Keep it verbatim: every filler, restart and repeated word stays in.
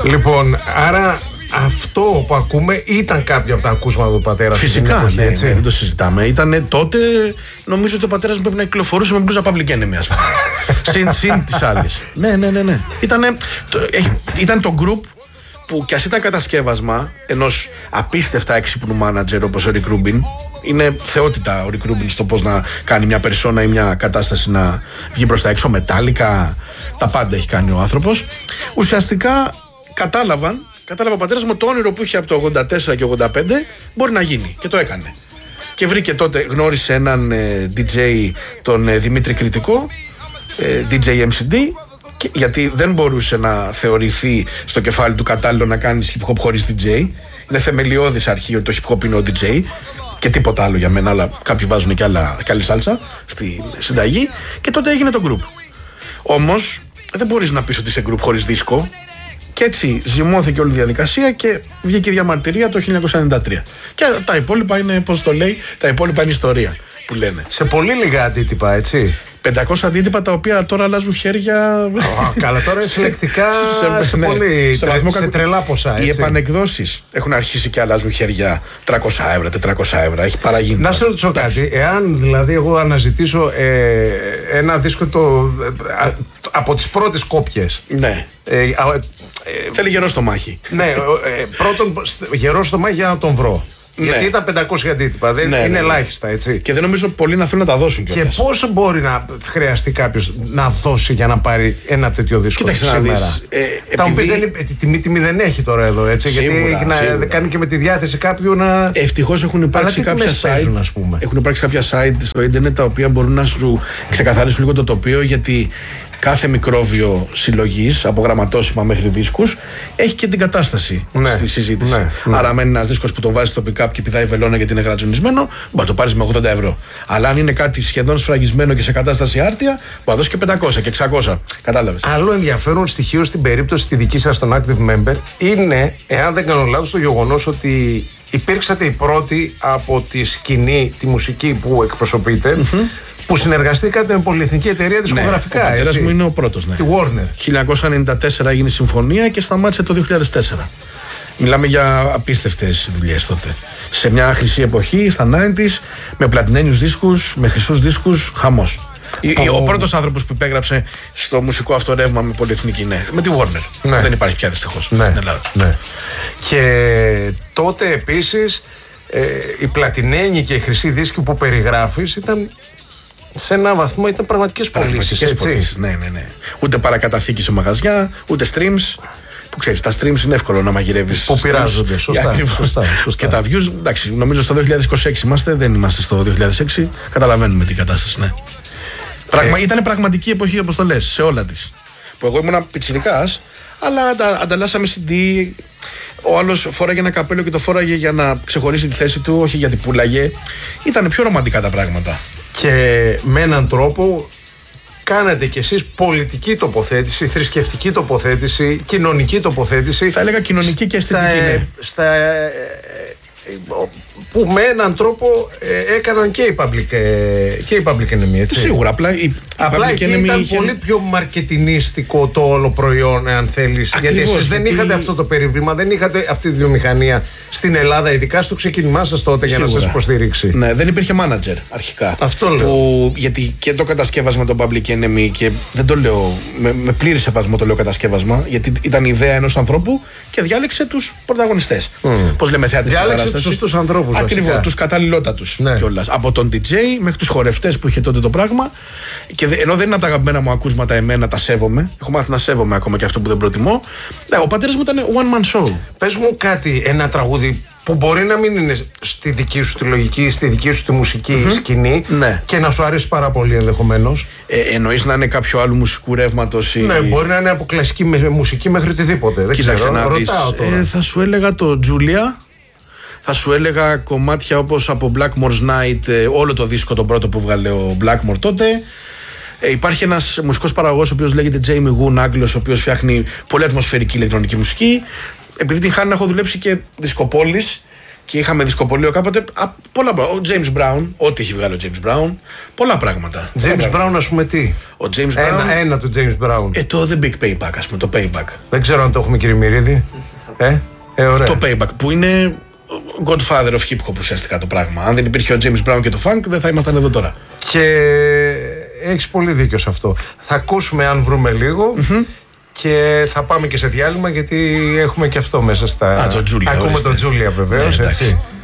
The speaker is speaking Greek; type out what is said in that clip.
Λοιπόν, άρα αυτό που ακούμε ήταν κάποια από τα ακούσματα του πατέρα. Φυσικά, εποχή, ναι, έτσι. ναι, δεν το συζητάμε. Ήτανε τότε, νομίζω ότι ο πατέρας μου πρέπει να κυκλοφορούσε με μπλούζα Public Enemy, ας πούμε. συν, συν τις άλλες. Ναι, ναι, ναι, ναι. Ήτανε, το, έχει, ήταν το group που κι ας ήταν κατασκεύασμα ενός απίστευτα έξυπνου μάνατζερ όπως ο Rick Rubin. Είναι θεότητα ο Rick Rubin στο πώς να κάνει μια περσόνα ή μια κατάσταση να βγει προς τα έξω. Μετάλλικα, τα πάντα έχει κάνει ο άνθρωπος. Ουσιαστικά κατάλαβαν, κατάλαβα ο πατέρας μου το όνειρο που είχε από το ογδόντα τέσσερα και ογδόντα πέντε μπορεί να γίνει και το έκανε. Και βρήκε τότε, γνώρισε έναν ε, ντι τζέι, τον ε, Δημήτρη Κρητικό, ε, ντι τζέι εμ σι ντι, και, γιατί δεν μπορούσε να θεωρηθεί στο κεφάλι του κατάλληλο να κάνει hip hop χωρίς ντι τζέι. Είναι θεμελιώδης αρχή ότι το hip hop είναι ο ντι τζέι και τίποτα άλλο για μένα, αλλά κάποιοι βάζουν και άλλα, και άλλη σάλτσα στη συνταγή. Και τότε έγινε το group. Όμως δεν μπορείς να πεις ότι είσαι group χωρίς δίσκο. Και έτσι ζυμώθηκε όλη η διαδικασία και βγήκε η διαμαρτυρία το χίλια εννιακόσια ενενήντα τρία. Και τα υπόλοιπα είναι, πώς το λέει, τα υπόλοιπα είναι ιστορία που λένε. Σε πολύ λίγα αντίτυπα, έτσι. πεντακόσια αντίτυπα τα οποία τώρα αλλάζουν χέρια. Oh, καλά, τώρα είναι συλλεκτικά σε, σε, ναι, πολύ, σε, τρε, βαθμό, σε τρελά ποσά. Έτσι. Οι επανεκδόσεις έχουν αρχίσει και αλλάζουν χέρια τριακόσια ευρώ, τετρακόσια ευρώ. Έχει παραγίνει. Να σε ρωτήσω κάτι. Εάν δηλαδή εγώ αναζητήσω ε, ένα δίσκο το, ε, από τις πρώτες κόπιες. Ναι. Ε, ε, Θέλει γερό στο μάχη. Ναι, ε, πρώτον γερό στο μάχη για να τον βρω. Ναι. Γιατί ήταν πεντακόσια αντίτυπα, δεν ναι, είναι ναι, ελάχιστα, έτσι. Και δεν νομίζω πολλοί να θέλουν να τα δώσουν κιόλας. Και πόσο μπορεί να χρειαστεί κάποιος να δώσει για να πάρει ένα τέτοιο δίσκο? Κοίταξε να δεις. Ε, θα μου πεις, επειδή... τη τιμή τιμή δεν έχει τώρα εδώ, έτσι. Σίγουρα, γιατί να σίγουρα. κάνει και με τη διάθεση κάποιου να. Ευτυχώς έχουν υπάρξει κάποια site. Παίζουν, ας πούμε. Έχουν υπάρξει κάποια site στο ίντερνετ τα οποία μπορούν να σου ξεκαθαρίσουν λίγο το τοπίο, γιατί κάθε μικρόβιο συλλογής, από γραμματόσημα μέχρι δίσκους, έχει και την κατάσταση ναι, στη συζήτηση. Ναι, ναι. Άρα, αν είναι ένας δίσκος που τον βάζει στο pick-up και πηδάει βελόνα γιατί είναι γρατζονισμένο, μπορεί να το πάρεις με ογδόντα ευρώ. Αλλά αν είναι κάτι σχεδόν σφραγισμένο και σε κατάσταση άρτια, μπορεί να δώσει και πεντακόσια και εξακόσια. Κατάλαβες. Άλλο ενδιαφέρον στοιχείο στην περίπτωση τη δική σας των Active Member είναι, εάν δεν κάνω λάθος, το γεγονός ότι υπήρξατε οι πρώτοι από τη σκηνή, τη μουσική που εκπροσωπείτε. Mm-hmm. Που συνεργαστήκατε με πολυεθνική εταιρεία δισκογραφικά. Ναι, ο πατέρας μου είναι ο πρώτος. Ναι. Τη Warner. χίλια εννιακόσια ενενήντα τέσσερα έγινε η συμφωνία και σταμάτησε το δύο χιλιάδες τέσσερα. Μιλάμε για απίστευτες δουλειές τότε. Σε μια χρυσή εποχή, στα ενενήντα, με πλατινένιους δίσκους, με χρυσούς δίσκους, χαμός. Ο, ο πρώτος άνθρωπος που υπέγραψε στο μουσικό αυτό ρεύμα με πολυεθνική, ναι, με τη Warner. Ναι. Δεν υπάρχει πια δυστυχώς ναι. στην Ελλάδα. Ναι. Και τότε επίσης ε, η πλατινένη και η χρυσή δίσκη που περιγράφεις ήταν. Σε ένα βαθμό ήταν πραγματικές πωλήσεις. Ναι, ναι, ναι. Ούτε παρακαταθήκη σε μαγαζιά, ούτε streams. Που ξέρεις, τα streams είναι εύκολο να μαγειρεύεις. Που πειράζονται. Σωστά, σωστά, σωστά. Και τα views, εντάξει, νομίζω στο δύο χιλιάδες είκοσι έξι είμαστε, δεν είμαστε στο δύο χιλιάδες έξι. Καταλαβαίνουμε την κατάσταση, ναι. Πραγμα, ε... Ήταν πραγματική εποχή, όπως το λες, σε όλα της. Που εγώ ήμουν πιτσιρικάς, αλλά αντα, ανταλλάσσαμε σι ντι. Ο άλλος φόραγε ένα καπέλο και το φόραγε για να ξεχωρίσει τη θέση του, όχι γιατί πουλάγε. Ήταν πιο ρομαντικά τα πράγματα. Και με έναν τρόπο κάνετε κι εσείς πολιτική τοποθέτηση, θρησκευτική τοποθέτηση, κοινωνική τοποθέτηση. Θα έλεγα κοινωνική και αισθητική. Στα, ναι. στα, που με έναν τρόπο ε, έκαναν και οι public, ε, και οι public enemy, έτσι. Σίγουρα, απλά η, η απλά public enemy ήταν είχε... πολύ πιο μαρκετινίστικο το όλο προϊόν, αν θέλεις. Ακριβώς, γιατί εσείς δεν γιατί... είχατε αυτό το περιβήμα, δεν είχατε αυτή τη βιομηχανία στην Ελλάδα, ειδικά στο ξεκίνημά σας τότε. Σίγουρα. Για να σας υποστηρίξει. Ναι, δεν υπήρχε manager αρχικά. Αυτό λέω. Που, γιατί και το κατασκεύασμα των public enemy, και δεν το λέω με, με πλήρη σεβασμό, το λέω κατασκεύασμα, γιατί ήταν η ιδέα ενός ανθρώπου και διάλεξε τους πρωταγωνιστές. Mm. Πώς λέμε, θεατρική παράσταση. Τους σωστούς ανθρώπους. Ακριβώς, τους καταλληλότατους ναι. κιόλας. Από τον ντι τζέι μέχρι τους χορευτές που είχε τότε το πράγμα. Και ενώ δεν είναι από τα αγαπημένα μου ακούσματα, εμένα τα σέβομαι. Έχω μάθει να σέβομαι ακόμα και αυτό που δεν προτιμώ. Ναι, ο πατέρας μου ήταν one man show. Πες μου κάτι, ένα τραγούδι που μπορεί να μην είναι στη δική σου τη λογική, στη δική σου τη μουσική mm-hmm. σκηνή ναι. και να σου αρέσει πάρα πολύ ενδεχομένως. Ε, εννοείς να είναι κάποιο άλλο μουσικού ρεύματος ή... Ναι, μπορεί να είναι από κλασική μουσική μέχρι οτιδήποτε. Δεν Κοίταξε ξέρω, να δεις. Ε, θα σου έλεγα το Julia. Θα σου έλεγα κομμάτια όπως από Blackmore's Night, όλο το δίσκο τον πρώτο που βγάλε ο Blackmore τότε. Ε, υπάρχει ένας μουσικός παραγωγός ο οποίος λέγεται Jamie Woon, Άγγλος, ο οποίος φτιάχνει πολύ ατμοσφαιρική ηλεκτρονική μουσική. Επειδή την χάνει να έχω δουλέψει και δισκοπόλης, Και είχαμε δισκοπολείο κάποτε. Α, πολλά πράγματα. Ο James Brown, ό,τι έχει βγάλει ο James Brown. Πολλά πράγματα. James πολλά Brown, πράγματα. α πούμε τι. Ο James Brown. Ένα, ένα του James Brown. Ε, το The Big Payback, α πούμε. Το Payback. Δεν ξέρω αν το έχουμε, κύριε Μυρίδη. Ε, ε, ωραία. Το Payback που είναι Godfather of Hip Hop ουσιαστικά το πράγμα. Αν δεν υπήρχε ο James Brown και το Funk, δεν θα ήμασταν εδώ τώρα. Και έχεις πολύ δίκιο σε αυτό. Θα ακούσουμε αν βρούμε λίγο. Mm-hmm. Και θα πάμε και σε διάλειμμα γιατί έχουμε και αυτό μέσα στα. Α, το Τζούλια. Ακούμε τον Τζούλια βεβαίως, ναι, έτσι.